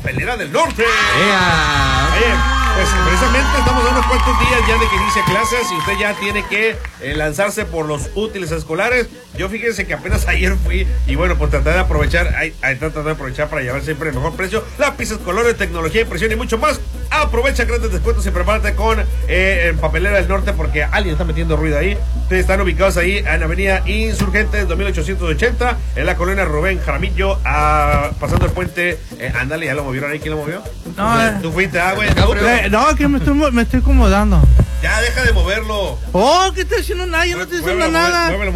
Papelera del Norte. Oye, pues precisamente estamos a unos cuantos días ya de que inicie clases y usted ya tiene que lanzarse por los útiles escolares. Yo fíjense que apenas ayer fui y bueno, pues tratar de aprovechar, para llevar siempre el mejor precio. Lápices, colores, tecnología, impresión y mucho más. Aprovecha grandes descuentos y prepárate con Papelera del Norte porque alguien está metiendo ruido ahí. Ustedes están ubicados ahí en Avenida Insurgentes 2880 en la colonia Rubén Jaramillo, pasando el puente. Ándale, ya lo movieron ahí. ¿Quién lo movió? No, tú fuiste, güey. No, que me estoy acomodando. Ya, deja de moverlo. Oh, ¿qué estoy haciendo nada? Yo no estoy haciendo nada. Muévelo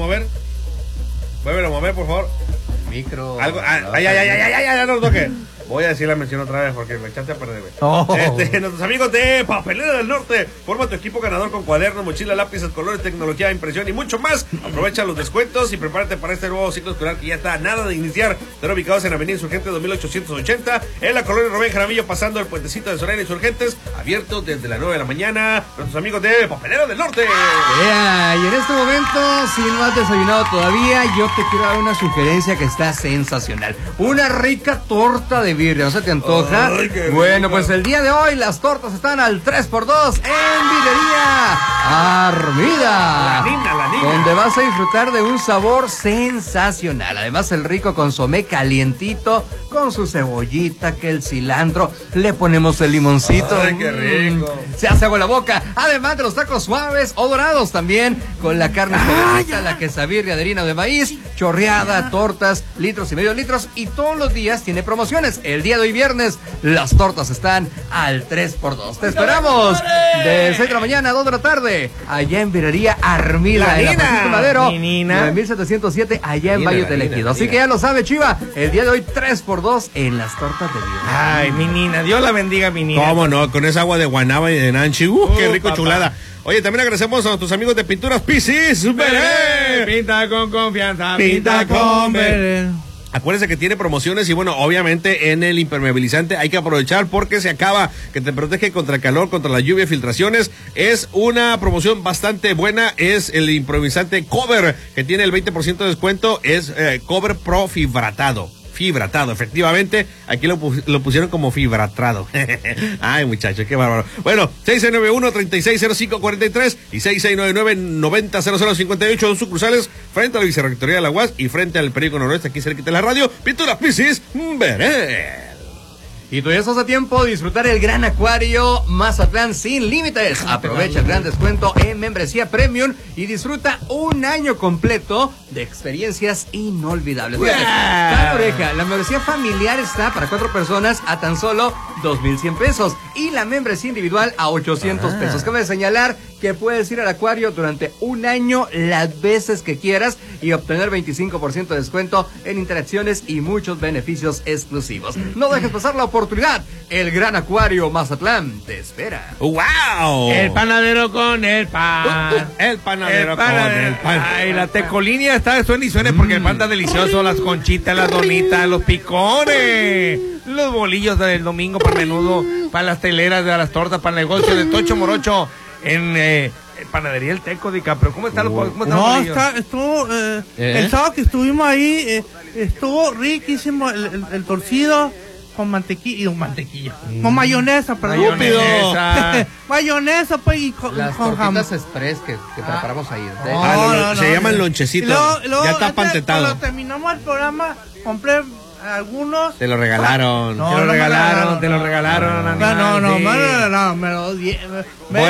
mover, por favor. Micro. Algo. Ya no lo toque. Voy a decir la mención otra vez porque me echaste a perder, güey. Nuestros amigos de Papelera del Norte. Forma tu equipo ganador con cuadernos, mochila, lápices, colores, tecnología, impresión y mucho más. Aprovecha los descuentos y prepárate para este nuevo ciclo escolar que ya está a nada de iniciar. Están ubicados en Avenida Insurgentes 2880 en la colonia Rubén Jaramillo, pasando el puentecito de Soraya Insurgentes, abierto desde las 9 de la mañana. Nuestros amigos de Papelera del Norte. Y en este momento, si no has desayunado todavía, yo te quiero dar una sugerencia que está sensacional. Una rica torta de birria, ¿no se te antoja? Ay, bueno, pues el día de hoy las tortas están al 3x2 en Birrería Armida. La niña. Donde vas a disfrutar de un sabor sensacional. Además, el rico consomé calientito con su cebollita, que el cilantro. Le ponemos el limoncito. Ay, qué rico. Se hace agua en la boca. Además de los tacos suaves o dorados también, con la carne jovencita, la quesabirria de harina de maíz, chorreada, tortas, litros y medio litros. Y todos los días tiene promociones. El día de hoy viernes, las tortas están al 3x2. Te esperamos de 6 de la mañana a 2 de la tarde, allá en Birrería Armida, en la Francisco Madero, 9707, allá en Valle del Ejido. Así que ya lo sabe, Chiva, el día de hoy 3x2 en las tortas de birria. Ay, mi nina, Dios la bendiga, mi nina. ¿Cómo no? Con esa agua de guanaba y de nanchi. Qué rico, papá. Chulada. Oye, también agradecemos a nuestros amigos de Pinturas Pisis. ¡Veré! Pinta con confianza, pinta con veré. Acuérdense que tiene promociones y bueno, obviamente en el impermeabilizante hay que aprovechar porque se acaba, que te protege contra el calor, contra la lluvia, filtraciones. Es una promoción bastante buena, es el impermeabilizante Cover, que tiene el 20% de descuento, es Cover Pro Fibratado, efectivamente, aquí lo pusieron como fibratrado. Ay, muchachos, qué bárbaro. Bueno, 6691-360543 y 6699-900058, dos sucursales frente a la Vicerrectoría de la UAS y frente al Periódico Noroeste, aquí cerquita de la radio. Pinturas Pisis, veré. Y tú ya estás a tiempo de disfrutar el gran acuario Mazatlán sin límites. Aprovecha el gran descuento en membresía premium y disfruta un año completo de experiencias inolvidables. Fíjate, cada oreja, la membresía familiar está para 4 personas a tan solo 2,100 pesos y la membresía individual a 800 pesos. Cabe señalar que puedes ir al acuario durante un año las veces que quieras y obtener 25% de descuento en interacciones y muchos beneficios exclusivos. No dejes pasar la oportunidad. El gran acuario Mazatlán te espera. ¡Wow! El panadero con el pan. El panadero con el pan. Ay, la tecolinia está, suena y suena porque el pan está delicioso. Las conchitas, las donitas, los picones, los bolillos del domingo para menudo, para las teleras de las tortas, para el negocio de Tocho Morocho en Panadería El Teco, DiCaprio. ¿Cómo está estuvo el sábado que estuvimos ahí, estuvo riquísimo el torcido con mantequilla, con mayonesa, perdón. Mayonesa, pues, y las con tortitas express que preparamos ahí. Se llaman lonchecitos. Ya está pantetado. Cuando terminamos el programa, compré algunos. Te lo regalaron. Te lo regalaron. No, me lo dieron.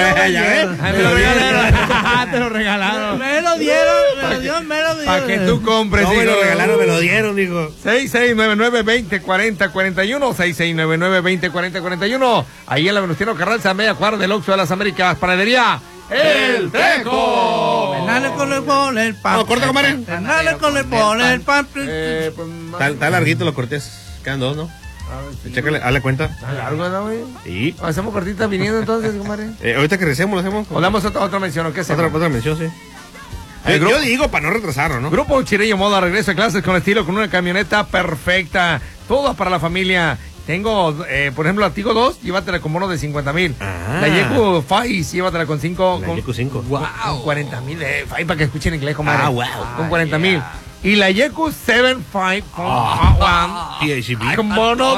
Te lo regalaron. Me lo dieron. Para que tú compres. No me lo regalaron, me lo dieron, dijo. 6699-2040-41, 6699-2040-41. Ahí en la Venustiano Carranza, media cuadra del Oxxo de las Américas, Panadería El Teco. Dale con el pan. No, corta, comadre. Dale con el pan. Está larguito los cortes. Quedan 2, ¿no? Chécale, hazle cuenta. ¿Largo, no, güey? Sí. ¿Hacemos cortitas viniendo entonces, comadre? Ahorita que recemos, lo hacemos. ¿O damos otra mención o qué hacemos? Otra mención, sí. Yo digo para no retrasarlo, ¿no? Grupo Chireño Moda regresa a clases con estilo, con una camioneta perfecta. Todo para la familia. Tengo, por ejemplo, la Tigo 2, llévatela con bono de 50,000. La Yeku 5, llévatela con 5. La Yeku 5. Wow. Con 40,000 para que escuchen inglés, comadre. Wow. Con 40,000. Y la Yeku 7 5 con bono